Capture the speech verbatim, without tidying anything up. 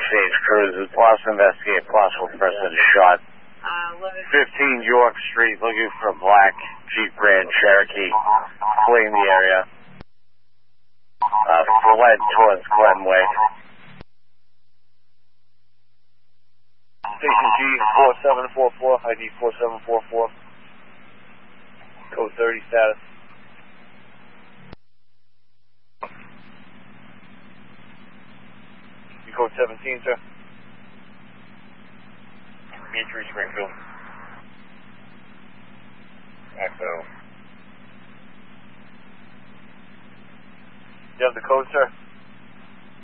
Exchange Cruises. Plus investigate possible person shot. fifteen York Street, looking for a black Jeep Grand Cherokee. Fleeing the area. Uh, fled towards Glenway. Station G four seven four four, I D four seven four four. Code thirty status. You code seventeen, sir. Meet three Springfield. Echo. You have the code, sir?